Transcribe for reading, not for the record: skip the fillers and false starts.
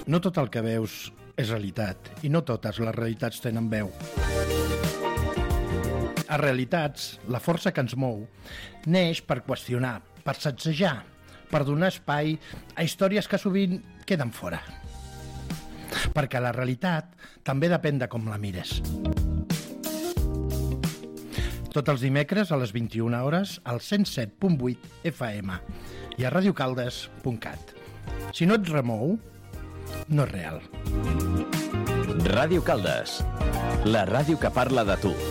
No tot el que veus és realitat, i no totes les realitats tenen veu. A realitats, la força que ens mou neix per qüestionar, per sacsejar, per donar espai a històries que sovint queden fora. Perquè la realitat també depèn de com la mires. Tots els dimecres a les 21 hores al 107.8 FM i a radiocaldes.cat. Si no et remou, no és real. Ràdio Caldes, la ràdio que parla de tu.